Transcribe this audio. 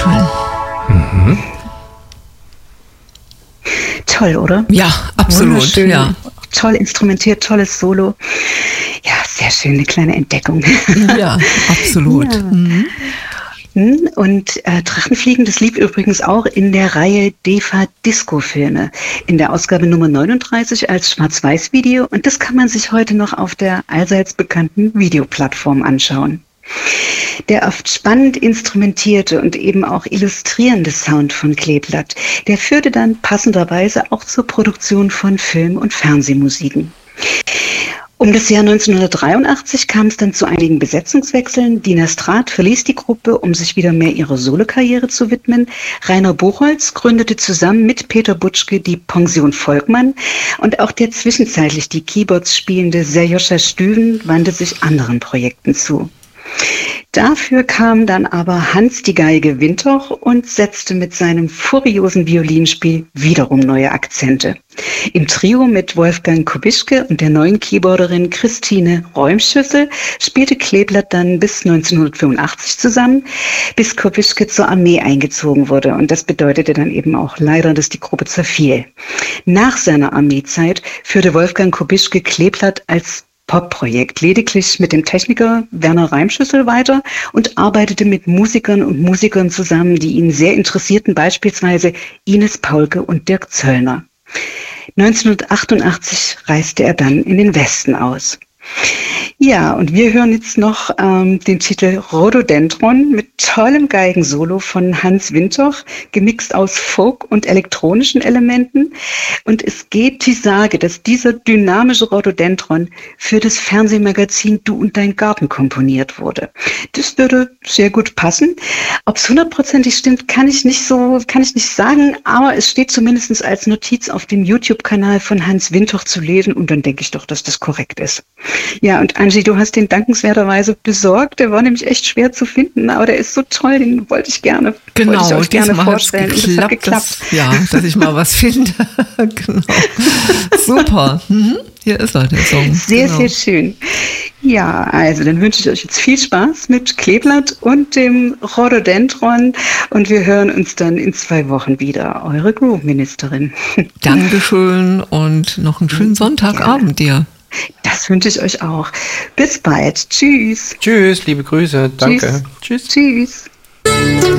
schön. Mhm. Toll, oder? Ja, absolut. Ja. Toll instrumentiert, tolles Solo. Ja, sehr schön, eine kleine Entdeckung. Ja, absolut. Ja. Mhm. Und Drachenfliegen, das lief übrigens auch in der Reihe DEFA Disco-Filme, in der Ausgabe Nummer 39 als Schwarz-Weiß-Video. Und das kann man sich heute noch auf der allseits bekannten Videoplattform anschauen. Der oft spannend instrumentierte und eben auch illustrierende Sound von Kleeblatt, der führte dann passenderweise auch zur Produktion von Film- und Fernsehmusiken. Um das Jahr 1983 kam es dann zu einigen Besetzungswechseln. Dina Straat verließ die Gruppe, um sich wieder mehr ihrer Solokarriere zu widmen. Rainer Buchholz gründete zusammen mit Peter Butschke die Pension Volkmann. Und auch der zwischenzeitlich die Keyboards spielende Serjoscha Stüven wandte sich anderen Projekten zu. Dafür kam dann aber Hans die Geige Wintoch und setzte mit seinem furiosen Violinspiel wiederum neue Akzente. Im Trio mit Wolfgang Kubischke und der neuen Keyboarderin Christine Räumschüssel spielte Kleeblatt dann bis 1985 zusammen, bis Kubischke zur Armee eingezogen wurde. Und das bedeutete dann eben auch leider, dass die Gruppe zerfiel. Nach seiner Armeezeit führte Wolfgang Kubischke Kleeblatt als Pop-Projekt lediglich mit dem Techniker Werner Reimschüssel weiter und arbeitete mit Musikern und Musikern zusammen, die ihn sehr interessierten, beispielsweise Ines Paulke und Dirk Zöllner. 1988 reiste er dann in den Westen aus. Ja, und wir hören jetzt noch den Titel Rhododendron mit tollem Geigensolo von Hans Wintoch, gemixt aus Folk und elektronischen Elementen. Und es geht die Sage, dass dieser dynamische Rhododendron für das Fernsehmagazin Du und dein Garten komponiert wurde. Das würde sehr gut passen. Ob es 100%ig stimmt, kann ich nicht sagen, aber es steht zumindest als Notiz auf dem YouTube-Kanal von Hans Wintoch zu lesen und dann denke ich doch, dass das korrekt ist. Ja, und Angie, du hast den dankenswerterweise besorgt. Der war nämlich echt schwer zu finden, aber der ist so toll, den wollte ich gerne vorstellen. Das hat geklappt. Dass ich mal was finde. Genau. Super. Hier ist er, der Song. Sehr, sehr schön. Ja, also dann wünsche ich euch jetzt viel Spaß mit Kleeblatt und dem Rhododendron und wir hören uns dann in 2 Wochen wieder. Eure Groove-Ministerin. Dankeschön und noch einen schönen Sonntagabend dir. Das wünsche ich euch auch. Bis bald. Tschüss. Tschüss, liebe Grüße. Danke. Tschüss. Tschüss.